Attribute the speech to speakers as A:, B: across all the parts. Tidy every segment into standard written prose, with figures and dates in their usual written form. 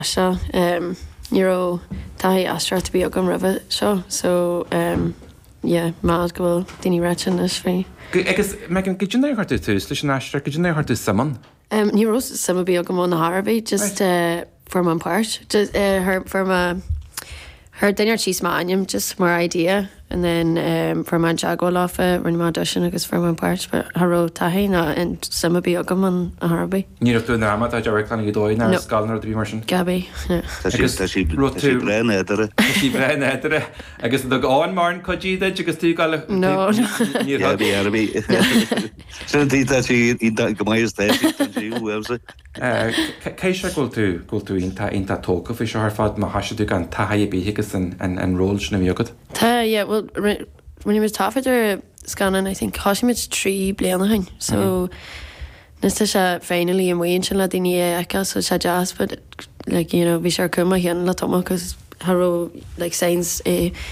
A: So, Euro tahi astra to be agam rivet show. So, yeah, mad go dini retchin is free.
B: Agus Megan, could you know how to Station Astra? Could you know how to summon?
A: Euro some be agam on the Harvey just for my part. Just her for my her dinner cheese manium, just more idea. And then for my jago lafa when my audition agus for my part, but haro tahi na and some be agam on a Harvey.
B: You know to the Rama that you're planning to do now scholar to be immersion.
A: Gabby.
C: She brain editor.
B: She brain editor. I guess the on Martin could you that you could still call it.
C: No. So that she
B: Keisha go to inta talk of fish or fat ma hashidu gan tahi be higgis and rolls na yogurt.
A: Yeah, well when he was tougher scanning I think Hashim's 3 blianahin. So Nesta finally in Wayne la dini eka so sa jazz but like you know we sure come again la tomo cuz haro like signs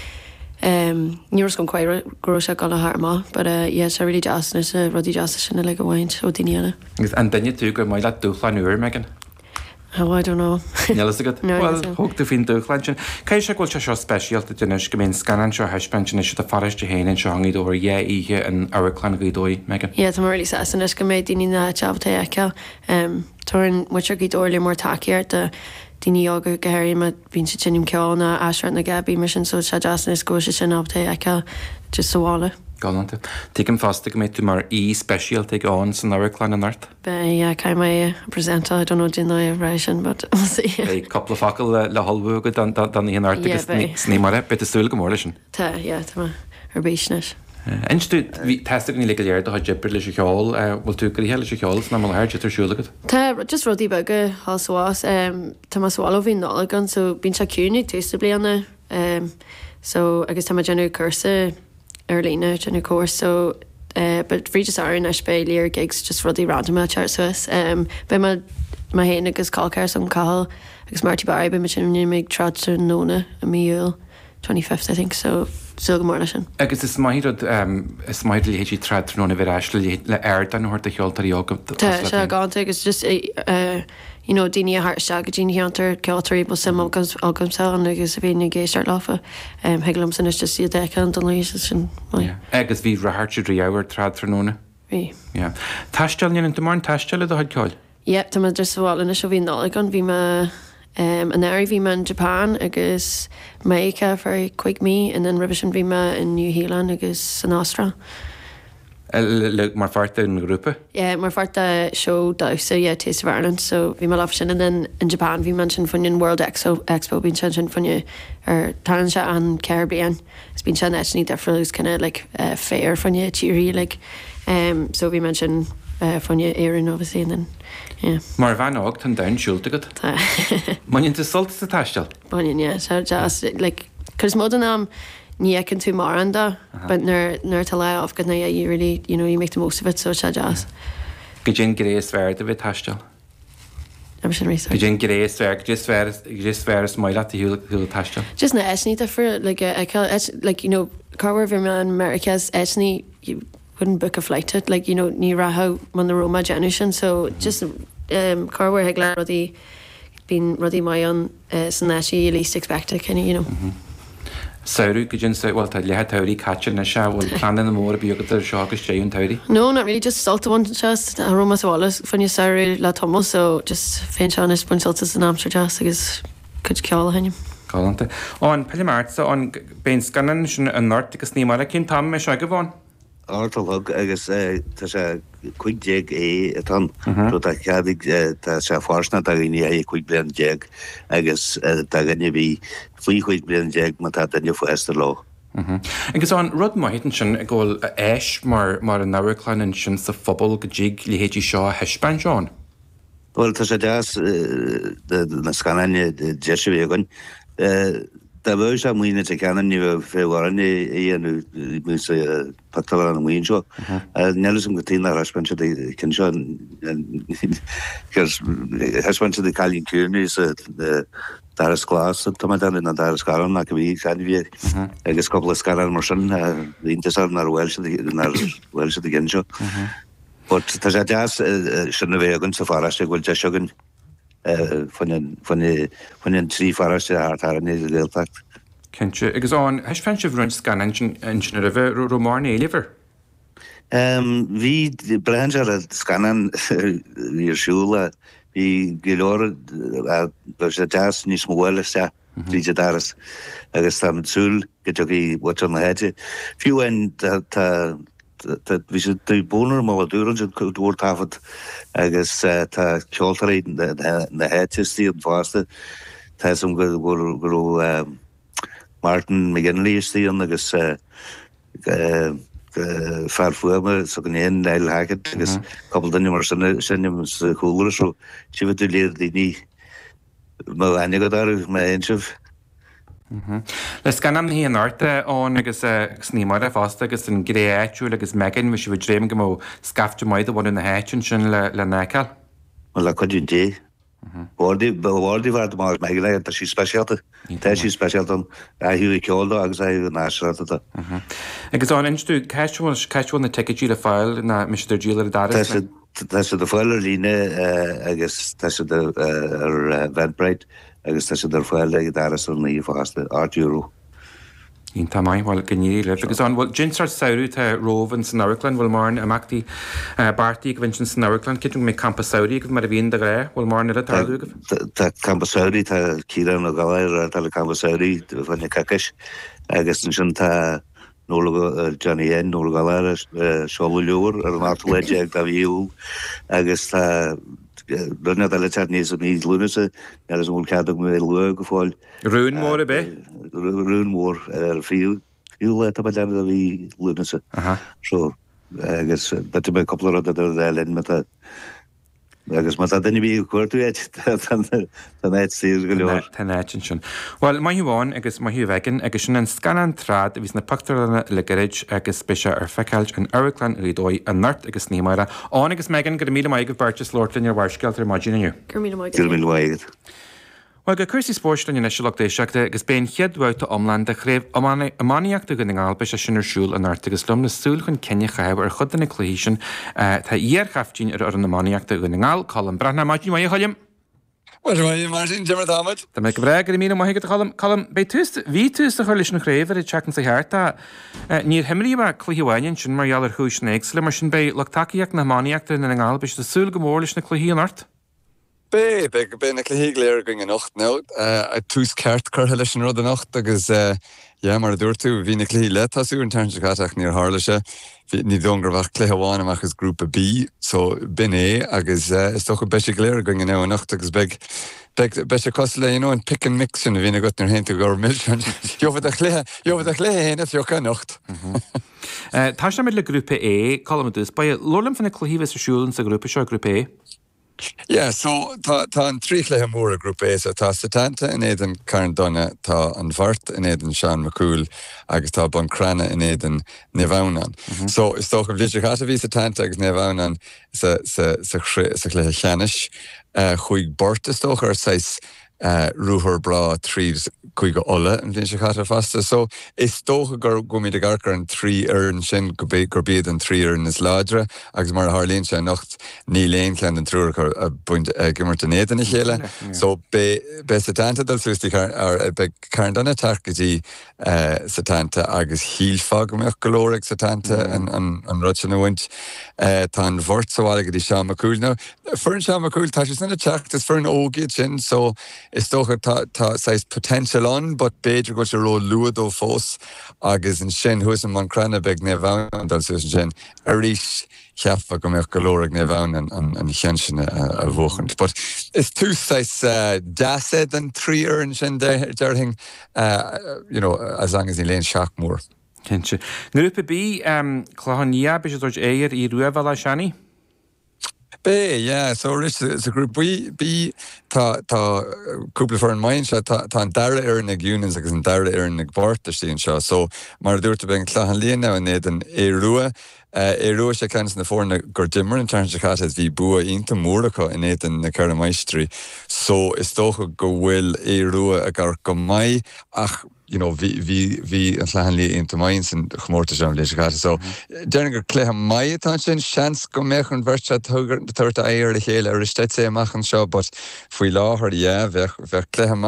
A: Neuros gone quite gross got a heart ma but yes I really jazz is ruddy jazz in like a wine so dini
B: and then you do go my lad do flanur Megan.
A: Oh, I don't know.
B: No, well, hope to find the clanchen. Keisha will show special to Janish Gamin Scanan show hash pension is the forest to Hain and Shangi over here and our clan Gidoi, Megan.
A: Yeah, I'm really sad and it's made in that job to Eka. Torn which are Gidorly more tacky the Dini Yoga Gary met Vinci Chinim Kiona, Asher and the Gabby mission so Shajas and Scotia up to Eka just so walla.
B: Galante. Take him fast to make to more special take on some our clan and art.
A: Yeah, kind of presenter. I don't know the ration, but we'll see.
B: A couple of fackle la holbu good than the art snimare, but the still comortion.
A: Yeah, her business.
B: And we tested in legal year to have Jeopardy hall, will to create halls, normal hair, just
A: just Roddy Bugger, also was Thomas Wallowin, Nolligan, so been Shakuni, tastably on the so I guess Thomas Jenny Cursa. Early now in a course so but free just are in Ashbay Lear gigs just for the random chart so us by my hand agus call car some call agus Marty Barry by machine make trot to Nona a meal 25th I think so good morning
B: agus is my he trad Nona ver actually le airdan hort the hilt yoga
A: gone it's just you know Dini Hart Shagajin Hunter Caltary but some Alcom Cell and agus being gay start laffa Higglumson is just the deck and the
B: yeah agus vi raharch hour trad Nona yeah Tashtel in the morning Tashtel the had call
A: yeah to just wall in a show vi Nolligan vi ma an area vi in Japan agus Maika for quick me and then revision vi ma in New Zealand agus in Austria
B: Look, my farta in Gruppe?
A: Yeah, my farta show so yeah, Taste of Ireland. So we malafshin and then in Japan we mentioned funny World Expo been mentioned funny or Tansha and Caribbean. It's been shown actually different kind of like fair funny cheery like so we mentioned funny Aaron obviously and then yeah.
B: Marvan Ogton down Schultigut. Money to salt the Tashtel.
A: Money yeah, so just like cause modern yeah, can do more and but near to lie off. Good night. You really, you know, you make the most of it. So it's just.
B: Gijin grace where the bit hastel.
A: I'm sure research.
B: Gijin grace where just where smile at the hill hastel.
A: Just not actually for like I call like you know car in America's actually you wouldn't book a flight to like you know near Raho on the Roma generation. So just car where Hegla Ruddy been Ruddy my on Sanashi you least expected kind of you know.
B: Sauru could you say well tell you had Tauri catching a shower will plan in the more be able to shock a stay and Tauri?
A: No, not really, just salt one just aroma Wallace when you Sauru La Thomas so just faint on his saltas and Amsterdam because could call him.
B: Callante. On Pelimarza on Ben Scannon and Norticus Nimarakin Tom Meshagavon.
C: Artalog agus tá quick jeg a ton to ta chadig ta sa forsna ta ni a quick blend jeg agus ta gani bi free quick blend jeg mata ta ni first law
B: agus on rud maiten go ash mar an hour clan and shin sa fubble jig li heji shaw heshban John
C: well ta das the scanania the jeshegon Da was a muine te canan ni fe warani and mus patala na muinjo nelisum gatina raspancha de kenjon because raspancha de kalin kurni is the Daras class tomadan na Daras karan na kvi kanvi agus couple skaran motion interesar na Welsh de genjo but ta das shouldn't have gone so far as to go just shogun van een 3 farste haar in deze deeltacht.
B: Kentje, agus an heispense bhrún scan engine a bheith Romárna liver.
C: Wie brenger het scannen wie schule wie gelore jazz niet moeilijk sta die dares agus tam sul get wat on het few en dat wie ze de boner maar duren ze wordt havet agus ta cholter de het die vaste ta som go Martin McGinley is die agus farfuame so kan een deel haken dus koppel dan maar zijn cooler zo je weet leer die niet maar enige daar met eentje
B: Les gan am hí an áirta ón agus snímara fásta agus an gréitú agus megan bhí si bh dréim go mó scafte maid a bhhain na héitin sin le necail.
C: la coginté Wardi var maar meegeleid dat is specialte. Dat is speciaal dan hiu ik al agus nasrata.
B: Agus an instú caiú na ticketí le fáil na Mr. Giller dar.
C: Dat is de fáiler líne agus dat is de Eventbrite agus dat is de fáil dar is na fáste €8.
B: Ín tá mai bhil gníí le agus an bhfuil ginsar saoú tá róhan san Noriclan bhfuil mar amachtaí bartaí go bhain san Noriclan citum mé campa saoí go mar a bhíon de ré bhfuil mar na a tarú.
C: Tá campa saoí tá círan a gair tal campa saoí fanna cacais agus sin tá nóla Johnny N nóla gair seolú leúr ar an átaléide ag bhíú agus tá Dunne dat het niet niet lunasse, er is een kaart ook met leuk geval.
B: Ruinmoor bij?
C: Ruinmoor, veel dat we wie lunasse. Zo, ergens dat je bij koppelen dat er alleen met dat. Agus maar dat niet meer kort weet, dan het zeer geloofd.
B: Ten Wel, maar gewoon, agus maar hier wegen, agus een scanan trad, wie na pactor le garage, agus speciaal fekalch en Ericlan ridoi en nart, agus niemara. On agus megan gramile maig purchase Lord in your warskelt er imagine you.
C: Gramile maig.
B: Well, go cursi sport in initial déisiachta agus ben cheadhhaute omland a chréibh amaniaachta go ngáil se sinar siúil an art agus lom na súil chun cenne chaibh ar chud na cléisisin tá íarchaftín ar an amaniaachta go ngáil Colm Brana maidí mai cholim.
D: Well, Martin, Jimmer Dammit.
B: Tá me go bhre go mí maigad Colm bei ví tústa chuir leis na chréibh a teachan sa háirta níor himí mar chluhíhhain sin mar geall ar chúis néigs le mar sin bei le takeíach na amaniaachta na ngáil be de súil go mór leis na chluhíí an art.
D: Ben ik leer ging nacht nou. Toes kaart karhelish en rode nacht. Dus ja, maar door toe wie ik let als u in terms gaat echt neer Harlische. Niet donger wacht klehawan maar is groep B. So binnen agus is toch een beetje leer ging nou nacht. Dus beetje kostelijk, een pick and mix en wie ik got naar heen te go milk. Je wordt de klehe heen als je kan nacht.
B: Tá sé mit le grúpa A, Colm dus ba lolam fanna chluhíh sa siúlann sa grúpa seo grúpa A.
D: Yeah, so tá an tríchlethe mór a grúp é, so tá Satanta in éan Karen Donna, tá an Bhart in éan Sean McCool, agus tá Bon Crana in éan Nevaunan. So is tócha bhlidir chata bhí Satanta agus Nevaunan sa chlethe cheannis, chuig bort is tócha ar 6 rúthar bra tríd chuig go ola an bhíonn se chata fasta. So is tócha gur gomí de garcar an 3 earn sin gur bíad an 3 earn is ládra, agus mar a Harlíonn se nacht ní léon clean an trúr a buint gimmart an éan na chéile. So be Satanta dal sústig ar be Karen Donna tarcatí Satanta agus hílfa go meach golóric Satanta an rutsin a wint tá an bhort soála go dtí Sean McCool. Now, for an Sean McCool tá sin a teachtas for an ógid sin, so is tócha tá sais potential on, but beidir go se ró luad ó fós agus an sin thuas an Crana beg Nevaunan dal sús sin a rís cheaffa go meach golóric Nevaunan an chean sin a bhóchant. But is tú sais dased an 3 earn sin derthing, as long as ní léon seach mór.
B: Kentse. Grúpa B, chláhanníá be sé dúirt éir í ruamh a seanaí?
D: Yeah, so rich is a group B tá cúpla for an main se tá an dara ar nig unions agus an dara ar nig bort a stíon seo. So mar dúirta ben chláhan líon now in éan é rua Ru sé can na fórna gur dimmer in terms of cat hí bua inta mórcha in éan na Cara Maistri. So is tócha go bhfuil rua a gar go mai ach vi an llahanlí into mains and chmórta sem leis gat. So Derninger cléha mai atá sin chans go mechan versa tugur na tuirta éir le chéile ar isteit sé amachchan seo, but faoi láthir bheith cléha